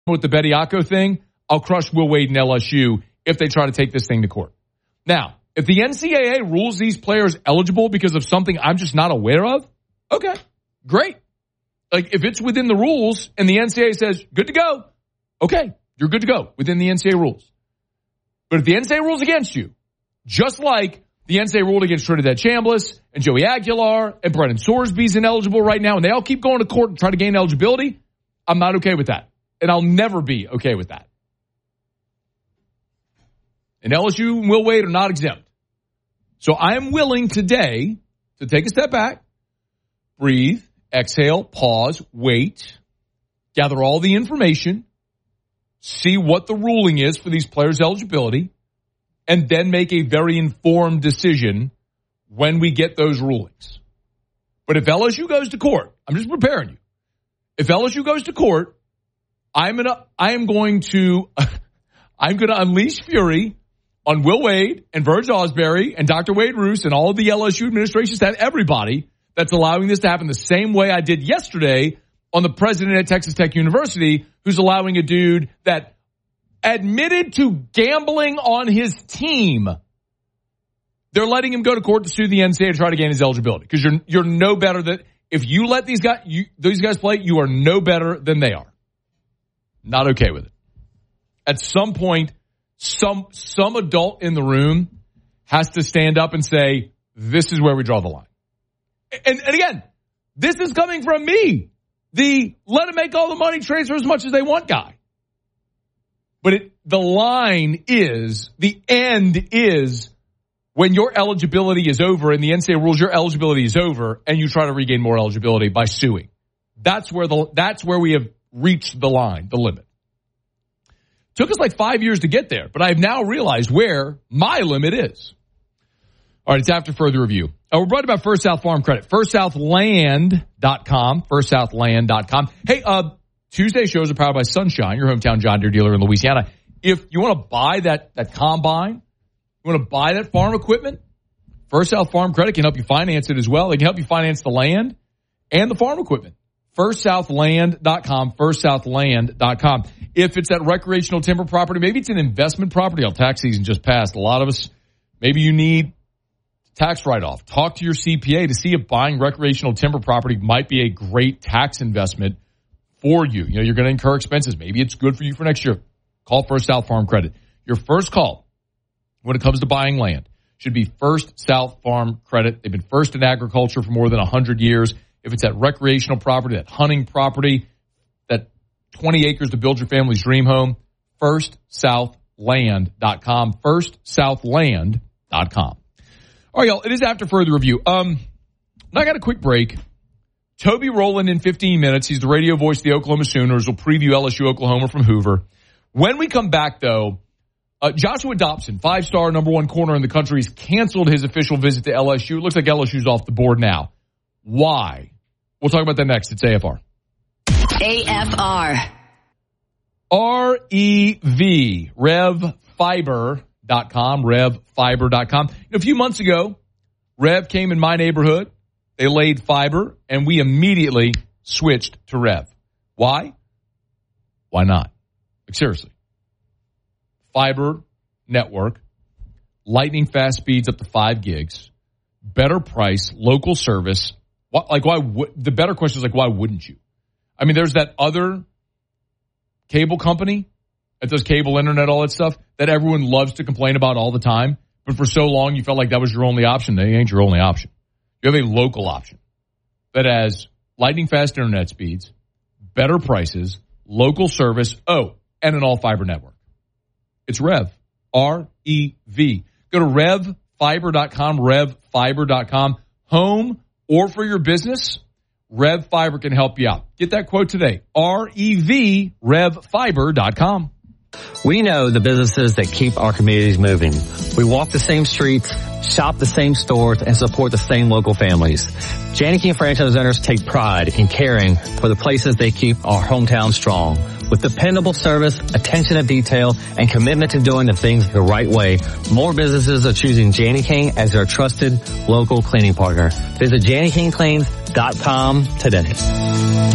with the Bediako thing, I'll crush Will Wade and LSU if they try to take this thing to court. Now, if the NCAA rules these players eligible because of something I'm just not aware of, okay, great. Like, if it's within the rules and the NCAA says, good to go, okay, you're good to go within the NCAA rules. But if the NCAA rules against you, just like the NCAA ruled against Trinidad Chambliss and Joey Aguilar and Brennan Sorsby's ineligible right now, and they all keep going to court and try to gain eligibility, I'm not okay with that. And I'll never be okay with that. And LSU and Will Wade are not exempt. So I am willing today to take a step back, breathe, exhale, pause, wait, gather all the information, see what the ruling is for these players' eligibility, and then make a very informed decision when we get those rulings. But if LSU goes to court, I'm just preparing you. If LSU goes to court, I'm going to unleash fury on Will Wade and Verge Ausberry and Dr. Wade Roos and all of the LSU administration staff, everybody that's allowing this to happen the same way I did yesterday on the president at Texas Tech University, who's allowing a dude that admitted to gambling on his team. They're letting him go to court to sue the NCAA to try to gain his eligibility because you're no better than, if you let these guys play, you are no better than they are. Not okay with it. At some point, some adult in the room has to stand up and say, this is where we draw the line. And again, this is coming from me, the let them make all the money, transfer as much as they want guy. But the line is, the end is when your eligibility is over and the NCAA rules your eligibility is over and you try to regain more eligibility by suing. That's where we have reached the line, the limit. Took us like 5 years to get there, but I've now realized where my limit is. All right, it's after further review. We're brought about First South Farm Credit. FirstSouthLand.com. FirstSouthLand.com. Hey, Tuesday shows are powered by Sunshine, your hometown John Deere dealer in Louisiana. If you want to buy that combine, you want to buy that farm equipment, First South Farm Credit can help you finance it as well. They can help you finance the land and the farm equipment. FirstSouthLand.com, FirstSouthLand.com. If it's that recreational timber property, maybe it's an investment property. Tax season just passed. A lot of us, maybe you need tax write-off. Talk to your CPA to see if buying recreational timber property might be a great tax investment for you. You know, you're going to incur expenses. Maybe it's good for you for next year. Call First South Farm Credit. Your first call when it comes to buying land should be First South Farm Credit. They've been first in agriculture for more than 100 years. If it's that recreational property, that hunting property, that 20 acres to build your family's dream home, FirstSouthLand.com, FirstSouthLand.com. All right, y'all, it is after further review. I got a quick break. Toby Rowland in 15 minutes. He's the radio voice of the Oklahoma Sooners. We'll preview LSU Oklahoma from Hoover. When we come back, though, Joshua Dobson, 5-star number one corner in the country, has canceled his official visit to LSU. It looks like LSU's off the board now. Why? We'll talk about that next. It's AFR. AFR. REV, RevFiber.com, RevFiber.com. A few months ago, Rev came in my neighborhood. They laid fiber, and we immediately switched to Rev. Why? Why not? Like, seriously. Fiber network, lightning fast speeds up to 5 gigs, better price, local service. The better question is, why wouldn't you? I mean, there's that other cable company that does cable internet, all that stuff, that everyone loves to complain about all the time. But for so long, you felt like that was your only option. They ain't your only option. You have a local option that has lightning fast internet speeds, better prices, local service, and an all-fiber network. It's Rev. R-E-V. Go to RevFiber.com, RevFiber.com. Home or for your business, Rev Fiber can help you out. Get that quote today. R-E-V, RevFiber.com. We know the businesses that keep our communities moving. We walk the same streets, shop the same stores, and support the same local families. Janney King franchise owners take pride in caring for the places they keep our hometown strong. With dependable service, attention to detail, and commitment to doing the things the right way, more businesses are choosing Janney King as their trusted local cleaning partner. Visit JanneyKingCleans.com today.